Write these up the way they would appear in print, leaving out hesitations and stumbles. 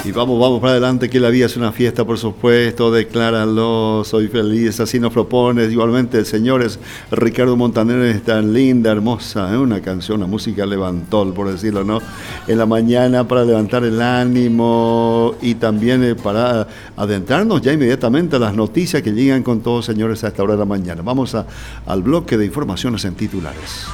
Y vamos para adelante, que la vida es una fiesta, por supuesto, decláralo, soy feliz, así nos propones. Igualmente, señores, Ricardo Montaner es tan linda, hermosa, una canción, una música levantol, por decirlo, ¿no? En la mañana para levantar el ánimo y también para adentrarnos ya inmediatamente a las noticias que llegan con todos, señores, a esta hora de la mañana. Vamos al bloque de informaciones en titulares.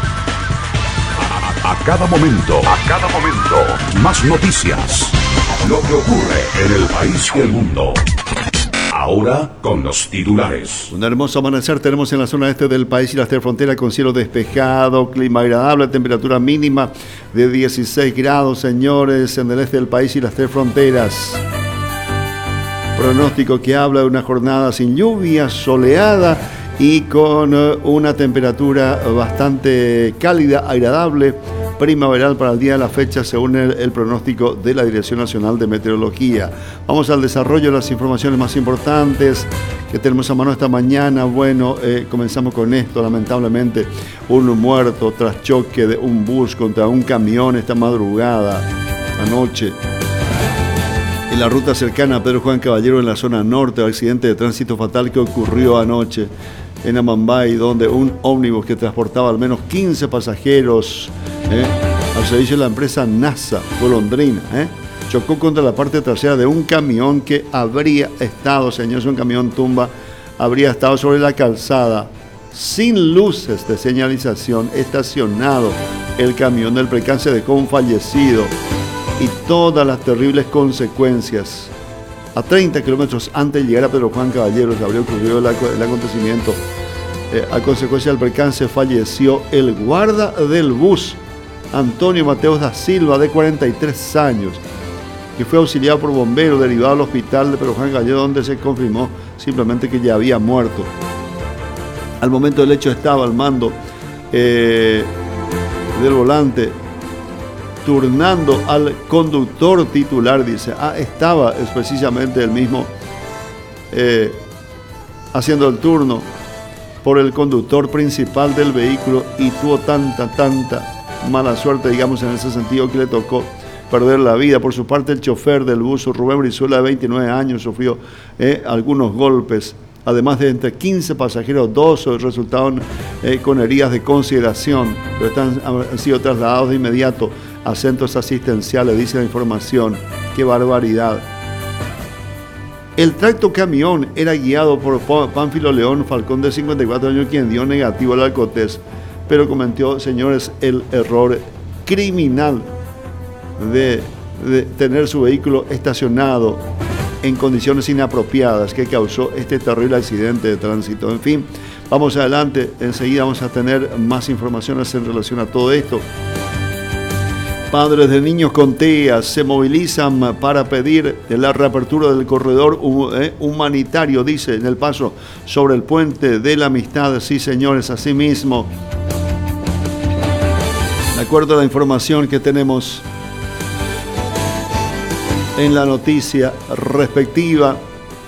A cada momento, más noticias. Lo que ocurre en el país y el mundo. Ahora con los titulares. Un hermoso amanecer tenemos en la zona este del país y las tres fronteras con cielo despejado, clima agradable, temperatura mínima de 16 grados, señores, en el este del país y las tres fronteras. Pronóstico que habla de una jornada sin lluvia, soleada y con una temperatura bastante cálida, agradable, primaveral para el día de la fecha, según el pronóstico de la Dirección Nacional de Meteorología. Vamos al desarrollo de las informaciones más importantes que tenemos a mano esta mañana. Bueno, comenzamos con esto, lamentablemente, un muerto tras choque de un bus contra un camión esta madrugada, anoche. En la ruta cercana a Pedro Juan Caballero, en la zona norte, el accidente de tránsito fatal que ocurrió anoche en Amambay, donde un ómnibus que transportaba al menos 15 pasajeros al servicio de la empresa NASA Golondrina, chocó contra la parte trasera de un camión que habría estado, señores, un camión tumba, habría estado sobre la calzada sin luces de señalización, estacionado el camión. Del percance dejó un fallecido y todas las terribles consecuencias. A 30 kilómetros antes de llegar a Pedro Juan Caballero se habría ocurrido el acontecimiento. A consecuencia del percance falleció el guarda del bus, Antonio Mateos da Silva, de 43 años, que fue auxiliado por bomberos, derivado al hospital de Pedro Juan Caballero, donde se confirmó simplemente que ya había muerto. Al momento del hecho estaba al mando del volante, turnando al conductor titular, dice. Estaba precisamente el mismo haciendo el turno por el conductor principal del vehículo y tuvo tanta mala suerte, digamos, en ese sentido, que le tocó perder la vida. Por su parte, el chofer del bus, Rubén Brizuela, de 29 años, sufrió algunos golpes. Además de entre 15 pasajeros, 2 resultaron con heridas de consideración, pero han sido trasladados de inmediato a centros asistenciales, dice la información. ¡Qué barbaridad! El tracto camión era guiado por Pánfilo León Falcón, de 54 años, quien dio negativo al alcotés, pero cometió, señores, el error criminal de tener su vehículo estacionado en condiciones inapropiadas, que causó este terrible accidente de tránsito. En fin, vamos adelante, enseguida vamos a tener más informaciones en relación a todo esto. Padres de niños con TEA se movilizan para pedir la reapertura del corredor humanitario, dice, en el paso sobre el puente de la Amistad. Sí, señores, así mismo. De acuerdo a la información que tenemos en la noticia respectiva,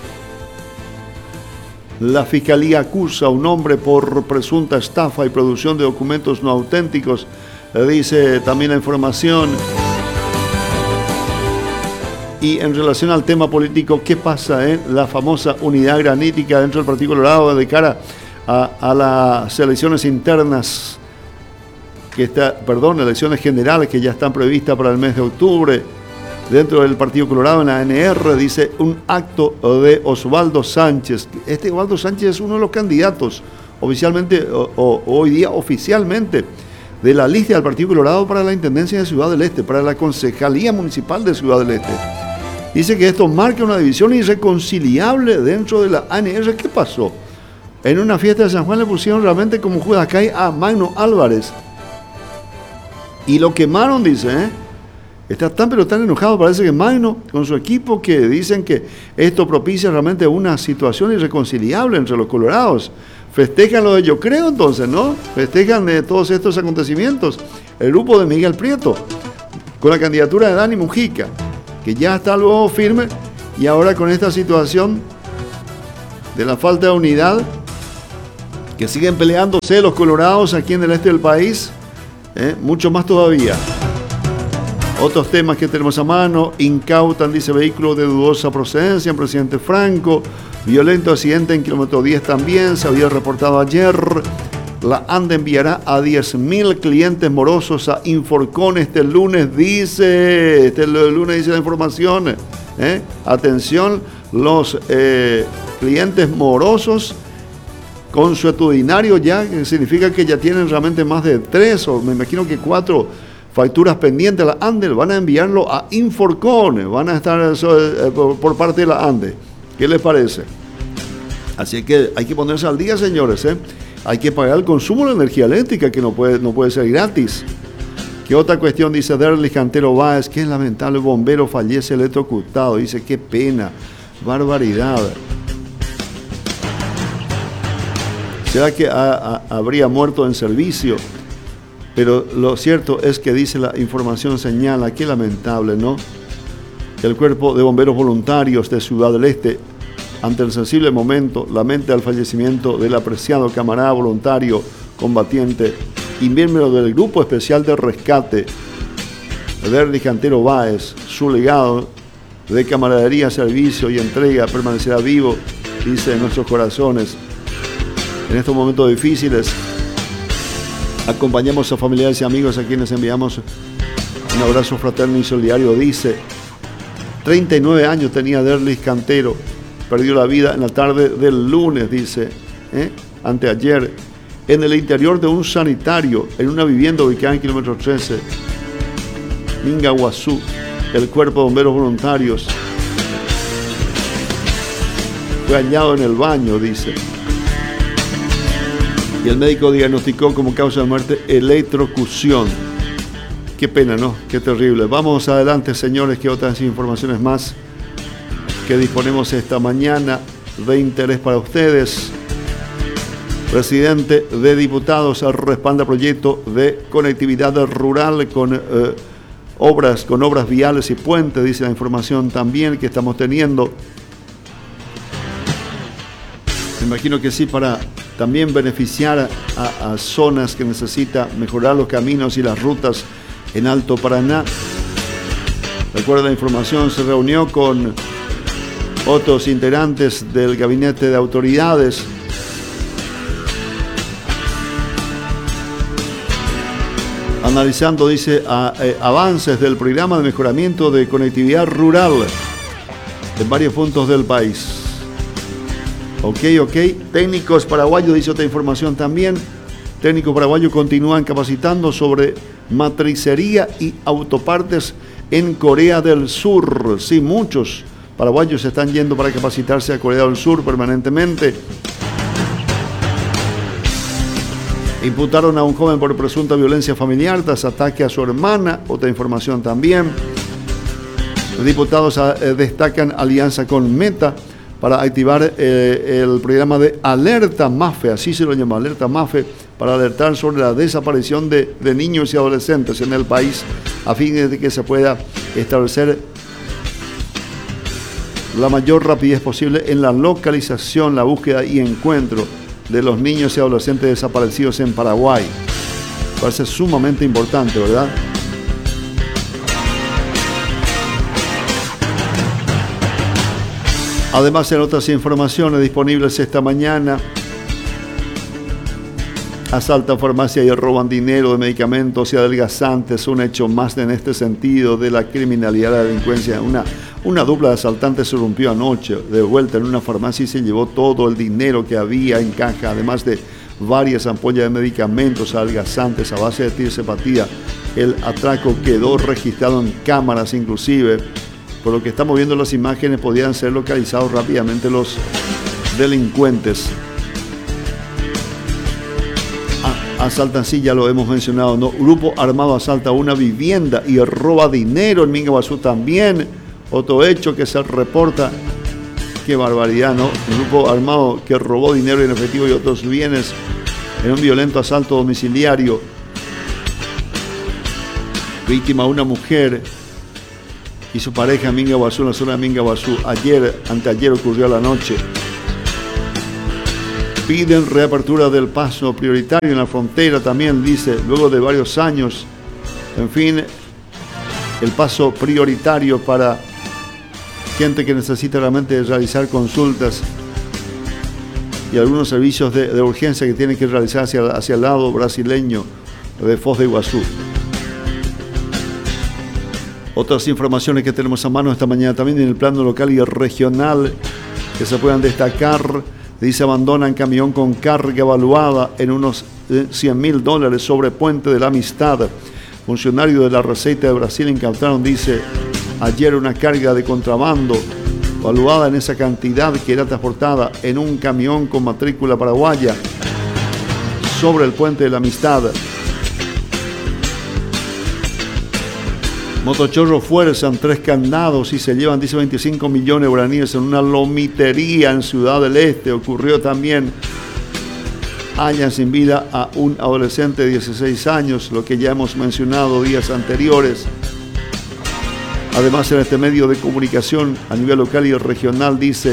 la Fiscalía acusa a un hombre por presunta estafa y producción de documentos no auténticos. Dice también la información. Y en relación al tema político, ¿qué pasa en la famosa unidad granítica dentro del Partido Colorado de cara a las elecciones internas, elecciones generales que ya están previstas para el mes de octubre? Dentro del Partido Colorado, en la ANR, dice un acto de Osvaldo Sánchez. Este Osvaldo Sánchez es uno de los candidatos oficialmente, hoy día oficialmente, de la lista del Partido Colorado para la Intendencia de Ciudad del Este, para la Concejalía Municipal de Ciudad del Este. Dice que esto marca una división irreconciliable dentro de la ANR. ¿Qué pasó? En una fiesta de San Juan le pusieron realmente como Judacay a Magno Álvarez. Y lo quemaron, dice, Está tan pero tan enojado, parece que Magno, con su equipo, que dicen que esto propicia realmente una situación irreconciliable entre los colorados. Festejan lo de Yo Creo, entonces, ¿no? Festejan de todos estos acontecimientos. El grupo de Miguel Prieto, con la candidatura de Dani Mujica, que ya está luego firme, y ahora con esta situación de la falta de unidad, que siguen peleándose los colorados aquí en el este del país, mucho más todavía. Otros temas que tenemos a mano: incautan, dice, vehículo de dudosa procedencia en Presidente Franco. Violento accidente en kilómetro 10 también, se había reportado ayer. La ANDE enviará a 10.000 clientes morosos a Inforcon este lunes, dice. Este lunes dice la información. Atención, los clientes morosos consuetudinario ya, que significa que ya tienen realmente más de 3 o me imagino que 4 facturas pendientes. La ANDE van a enviarlo a Inforcon, van a estar por parte de la ANDE. ¿Qué les parece? Así que hay que ponerse al día, señores. Hay que pagar el consumo de la energía eléctrica, que no puede ser gratis. ¿Qué otra cuestión? Dice Derlis Cantero Báez: qué lamentable, bombero fallece electrocutado. Dice, qué pena, barbaridad. ¿Será que habría muerto en servicio? Pero lo cierto es que, dice la información, señala, qué lamentable, ¿no? El Cuerpo de Bomberos Voluntarios de Ciudad del Este, ante el sensible momento, lamenta el fallecimiento del apreciado camarada voluntario combatiente y miembro del Grupo Especial de Rescate, Derlis Cantero Báez. Su legado de camaradería, servicio y entrega permanecerá vivo, dice, en nuestros corazones. En estos momentos difíciles, acompañamos a familiares y amigos a quienes enviamos un abrazo fraterno y solidario. Dice, 39 años tenía Derlis Cantero, perdió la vida en la tarde del lunes, dice, anteayer, en el interior de un sanitario, en una vivienda ubicada en kilómetro 13, Mingaguazú. El Cuerpo de Bomberos Voluntarios fue hallado en el baño, dice. Y el médico diagnosticó como causa de muerte electrocución. Qué pena, ¿no? Qué terrible. Vamos adelante, señores, que otras informaciones más que disponemos esta mañana de interés para ustedes. Presidente de Diputados respalda proyecto de conectividad rural con obras viales y puentes, dice la información también que estamos teniendo. Me imagino que sí, para también beneficiar a zonas que necesitan mejorar los caminos y las rutas en Alto Paraná. Recuerda la información, se reunió con otros integrantes del gabinete de autoridades. Analizando, dice, avances del programa de mejoramiento de conectividad rural en varios puntos del país. Ok. Técnicos paraguayos, dice otra información también. Técnicos paraguayos continúan capacitando sobre matricería y autopartes en Corea del Sur. Sí, muchos paraguayos se están yendo para capacitarse a Corea del Sur permanentemente. Imputaron a un joven por presunta violencia familiar tras ataque a su hermana. Otra información también. Los diputados destacan alianza con Meta para activar el programa de Alerta MAFE, así se lo llama, Alerta MAFE, para alertar sobre la desaparición de niños y adolescentes en el país, a fin de que se pueda establecer la mayor rapidez posible en la localización, la búsqueda y encuentro de los niños y adolescentes desaparecidos en Paraguay. Parece sumamente importante, ¿verdad? Además, en otras informaciones disponibles esta mañana, asaltan farmacia y roban dinero de medicamentos y adelgazantes. Un hecho más en este sentido de la criminalidad y la delincuencia. Una dupla de asaltantes se rompió anoche de vuelta en una farmacia y se llevó todo el dinero que había en caja, además de varias ampollas de medicamentos adelgazantes a base de tirzepatida. El atraco quedó registrado en cámaras inclusive. Por lo que estamos viendo las imágenes, podían ser localizados rápidamente los delincuentes. Asaltan, sí, ya lo hemos mencionado, ¿no? Grupo armado asalta una vivienda y roba dinero en Mingaguazú también. Otro hecho que se reporta. Qué barbaridad, ¿no? Un grupo armado que robó dinero en efectivo y otros bienes en un violento asalto domiciliario. Víctima una mujer y su pareja en Mingaguazú, en la zona de Mingaguazú. Anteayer ocurrió a la noche. Piden reapertura del paso prioritario en la frontera también, dice, luego de varios años. En fin, el paso prioritario para gente que necesita realmente realizar consultas y algunos servicios de urgencia que tienen que realizar hacia el lado brasileño de Foz de Iguazú. Otras informaciones que tenemos a mano esta mañana también en el plano local y regional que se puedan destacar. Dice, abandonan camión con carga evaluada en unos $100.000 sobre Puente de la Amistad. Funcionarios de la Receita de Brasil incautaron, dice, ayer una carga de contrabando evaluada en esa cantidad que era transportada en un camión con matrícula paraguaya sobre el Puente de la Amistad. Motochorros fuerzan 3 candados y se llevan, dice, 25 millones de guaraníes en una lomitería en Ciudad del Este. Ocurrió también, hallan sin vida a un adolescente de 16 años, lo que ya hemos mencionado días anteriores. Además, en este medio de comunicación a nivel local y regional dice,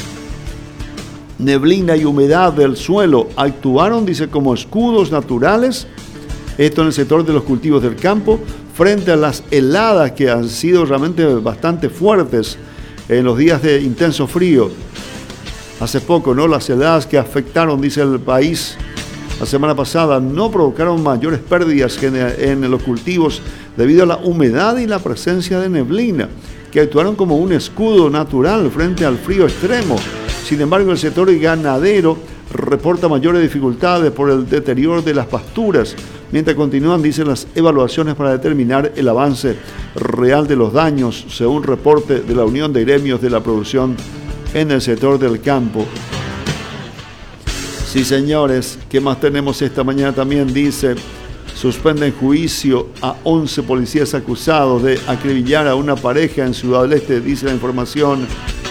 neblina y humedad del suelo actuaron, dice, como escudos naturales, esto en el sector de los cultivos del campo, frente a las heladas que han sido realmente bastante fuertes en los días de intenso frío. Hace poco, ¿no? Las heladas que afectaron, dice el país, la semana pasada no provocaron mayores pérdidas en los cultivos debido a la humedad y la presencia de neblina, que actuaron como un escudo natural frente al frío extremo. Sin embargo, el sector ganadero reporta mayores dificultades por el deterioro de las pasturas, mientras continúan, dicen, las evaluaciones para determinar el avance real de los daños, según reporte de la Unión de Gremios de la Producción en el sector del campo. Sí, señores, ¿qué más tenemos esta mañana? También dice, suspenden juicio a 11 policías acusados de acribillar a una pareja en Ciudad del Este, dice la información.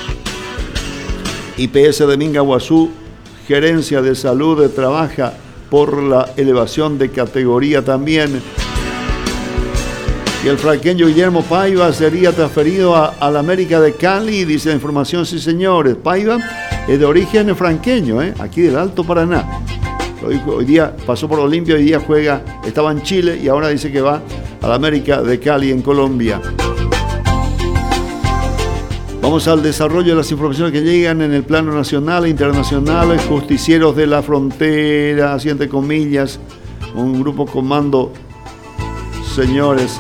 IPS de Mingaguazú, Gerencia de Salud, trabaja por la elevación de categoría también. Y el franqueño Guillermo Paiva sería transferido a la América de Cali, dice la información. Sí, señores, Paiva es de origen franqueño, aquí del Alto Paraná. Hoy día pasó por Olimpia, hoy día juega, estaba en Chile y ahora dice que va a la América de Cali en Colombia. Vamos al desarrollo de las informaciones que llegan en el plano nacional e internacional. Justicieros de la frontera, así entre comillas, un grupo comando, señores,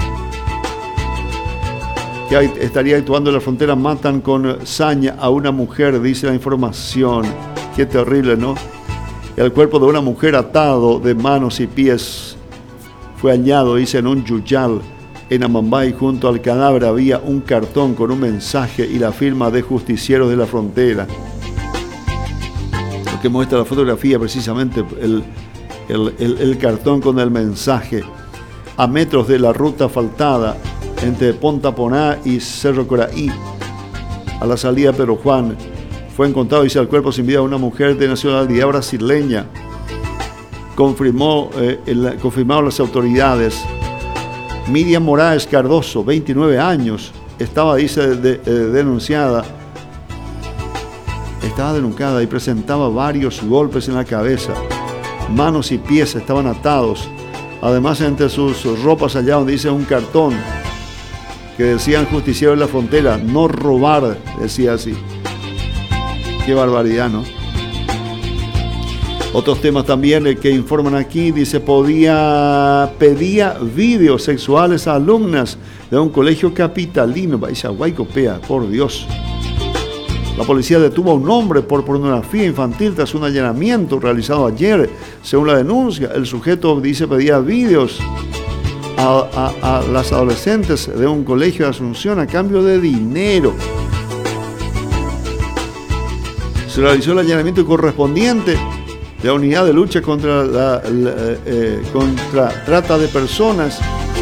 que estaría actuando en la frontera, matan con saña a una mujer, dice la información. Qué terrible, ¿no? El cuerpo de una mujer atado de manos y pies fue hallado, dice, en un yuyal en Amambay. Junto al cadáver había un cartón con un mensaje y la firma de Justicieros de la Frontera. Lo que muestra la fotografía, precisamente el cartón con el mensaje. A metros de la ruta asfaltada entre Pontaponá y Cerro Coraí, a la salida de Pedro Juan, fue encontrado, dice, el cuerpo sin vida de una mujer de nacionalidad brasileña. Confirmaron las autoridades. Miriam Moraes Cardoso, 29 años, estaba, dice, denunciada. Estaba denunciada y presentaba varios golpes en la cabeza. Manos y pies estaban atados. Además, entre sus ropas hallaron, dice, un cartón que decían Justicieros de la Frontera, no robar, decía así. Qué barbaridad, ¿no? Otros temas también que informan aquí, dice, pedía vídeos sexuales a alumnas de un colegio capitalino. Vaya Guaycopea, por Dios. La policía detuvo a un hombre por pornografía infantil tras un allanamiento realizado ayer. Según la denuncia, el sujeto, dice, pedía vídeos a las adolescentes de un colegio de Asunción a cambio de dinero. Se realizó el allanamiento correspondiente de la unidad de lucha contra contra trata de personas.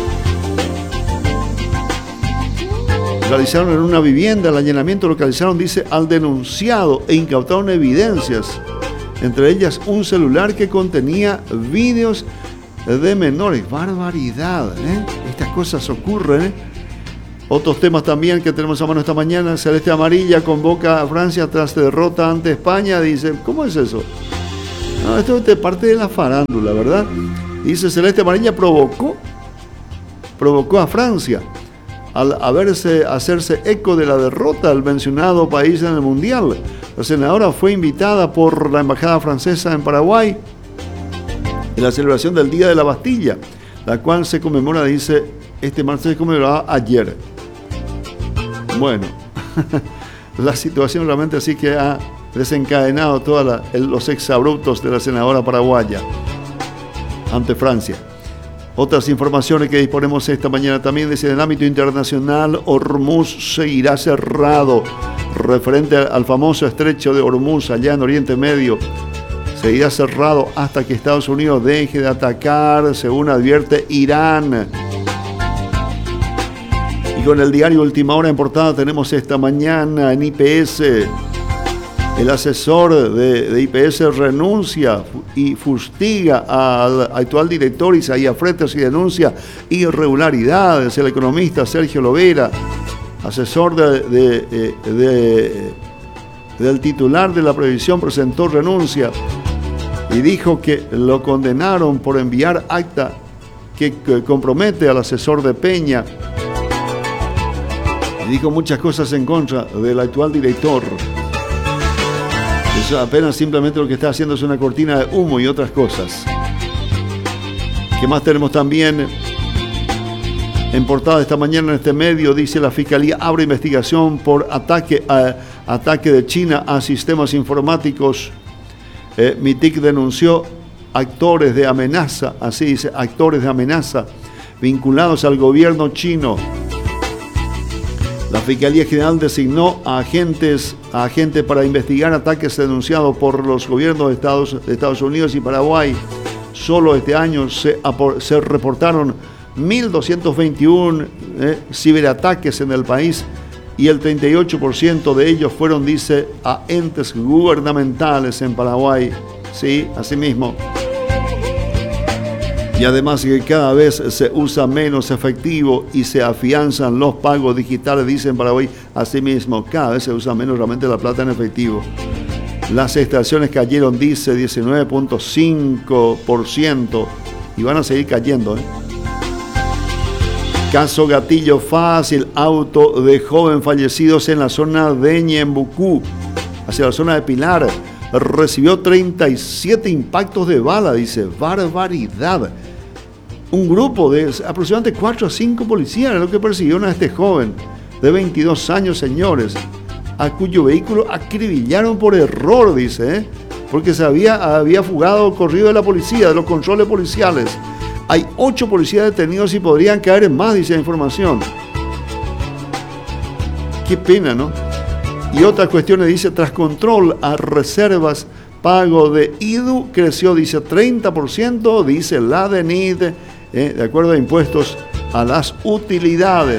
Realizaron en una vivienda el allanamiento, localizaron, dice, al denunciado e incautaron evidencias, entre ellas un celular que contenía vídeos de menores. Barbaridad, estas cosas ocurren, Otros temas también que tenemos a mano esta mañana. Celeste Amarilla convoca a Francia tras derrota ante España. Dice, ¿cómo es eso? No, esto es parte de la farándula, ¿verdad? Dice, Celeste Amarilla provocó provocó a Francia al hacerse eco de la derrota del mencionado país en el Mundial. La senadora fue invitada por la embajada francesa en Paraguay en la celebración del Día de la Bastilla, la cual se conmemora, dice, este martes se conmemoraba ayer. Bueno, la situación realmente así que ha desencadenado todos los exabruptos de la senadora paraguaya ante Francia. Otras informaciones que disponemos esta mañana también, dice, en el ámbito internacional, Hormuz seguirá cerrado. Referente al famoso estrecho de Hormuz, allá en Oriente Medio, seguirá cerrado hasta que Estados Unidos deje de atacar, según advierte Irán. Y con el diario Última Hora en portada tenemos esta mañana en IPS, el asesor de IPS renuncia y fustiga al actual director Isaías Freitas y denuncia irregularidades. El economista Sergio Lovera, asesor del titular de la previsión, presentó renuncia y dijo que lo condenaron por enviar acta que compromete al asesor de Peña. Y dijo muchas cosas en contra del actual director. Eso apenas simplemente lo que está haciendo es una cortina de humo y otras cosas. ¿Qué más tenemos también? En portada esta mañana en este medio dice: la Fiscalía abre investigación por ataque de China a sistemas informáticos. MITIC denunció actores de amenaza, así dice, actores de amenaza vinculados al gobierno chino. La Fiscalía General designó a agentes para investigar ataques denunciados por los gobiernos de Estados Unidos y Paraguay. Solo este año se reportaron 1.221 ciberataques en el país y el 38% de ellos fueron, dice, a entes gubernamentales en Paraguay. Sí, así mismo. Y además que cada vez se usa menos efectivo y se afianzan los pagos digitales, dice en Paraguay. Asimismo, cada vez se usa menos realmente la plata en efectivo. Las extracciones cayeron, dice, 19.5% y van a seguir cayendo. Caso gatillo fácil, auto de joven fallecidos en la zona de Ñembucú, hacia la zona de Pilar. Recibió 37 impactos de bala, dice, barbaridad. Un grupo de aproximadamente 4 a 5 policías es lo que persiguieron a este joven de 22 años, señores, a cuyo vehículo acribillaron por error, dice, porque se había fugado, corrido de la policía, de los controles policiales. Hay 8 policías detenidos y podrían caer en más, dice la información. Qué pena, ¿no? Y otras cuestiones, dice, tras control a reservas, pago de IDU creció, dice, 30%, dice la DENIT, de acuerdo a impuestos a las utilidades.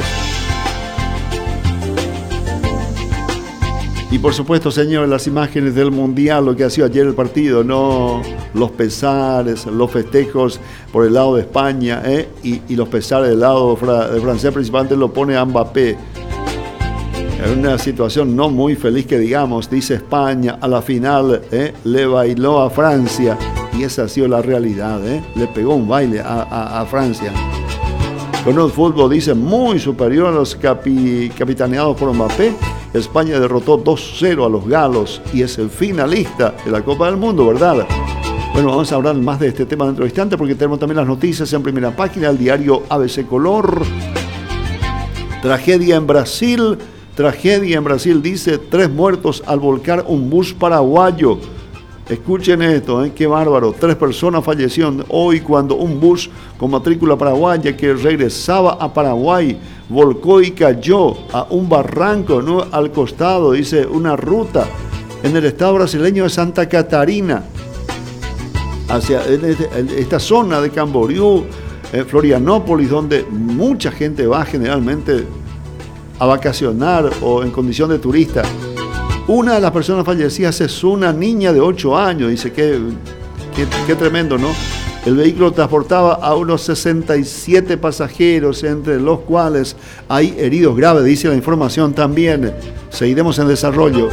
Y por supuesto, señores, las imágenes del Mundial, lo que ha sido ayer el partido, no los pesares, los festejos por el lado de España, y los pesares del lado de Francia, principalmente lo pone a Mbappé. En una situación no muy feliz que digamos, dice España, a la final le bailó a Francia, y esa ha sido la realidad, le pegó un baile a Francia. Con un fútbol, dice, muy superior a los capitaneados por Mbappé, España derrotó 2-0 a los galos y es el finalista de la Copa del Mundo, ¿verdad? Bueno, vamos a hablar más de este tema dentro de instantes porque tenemos también las noticias en primera página del diario ABC Color. Tragedia en Brasil, dice, 3 muertos al volcar un bus paraguayo. Escuchen esto, qué bárbaro. 3 personas fallecieron hoy cuando un bus con matrícula paraguaya que regresaba a Paraguay volcó y cayó a un barranco, ¿no?, al costado, dice, una ruta en el estado brasileño de Santa Catarina, hacia esta zona de Camboriú, Florianópolis, donde mucha gente va generalmente a vacacionar o en condición de turista. Una de las personas fallecidas es una niña de 8 años. Dice, qué tremendo, ¿no? El vehículo transportaba a unos 67 pasajeros, entre los cuales hay heridos graves, dice la información también. Seguiremos en desarrollo.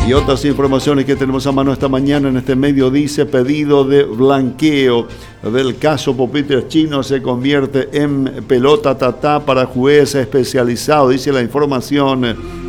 Y otras informaciones que tenemos a mano esta mañana en este medio dice: pedido de blanqueo del caso Pupitres Chino se convierte en pelota tatá para juez especializado, dice la información